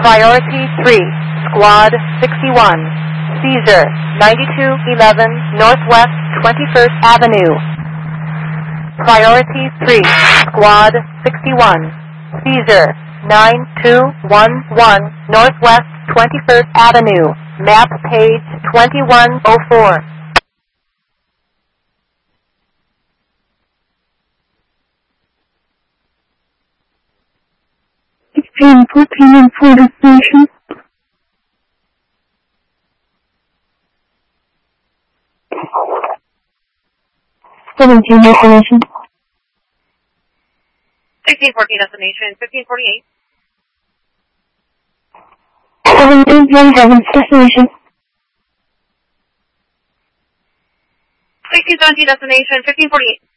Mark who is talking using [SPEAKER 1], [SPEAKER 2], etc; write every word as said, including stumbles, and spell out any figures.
[SPEAKER 1] Priority three, Squad sixty-one, Seizure ninety-two eleven Northwest twenty-first Avenue. Priority three, Squad sixty-one, Seizure nine two one one Northwest twenty-first Avenue, map page twenty-one oh four.
[SPEAKER 2] sixteen fourteen and four destination. seventeen destination.
[SPEAKER 3] sixteen fourteen destination, fifteen forty-eight.
[SPEAKER 2] seventeen twenty-seven destination.
[SPEAKER 3] sixteen seventeen destination, fifteen forty-eight.